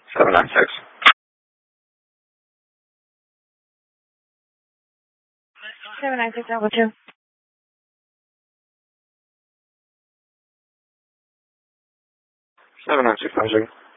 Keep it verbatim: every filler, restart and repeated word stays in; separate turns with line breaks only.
seven nine six.
seven nine six double two.
seven nine six five zero.